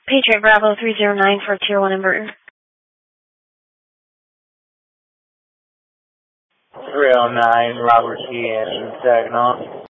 Patriot Bravo 309 for Tier 1 inverter. 309, Robert T. Saginaw.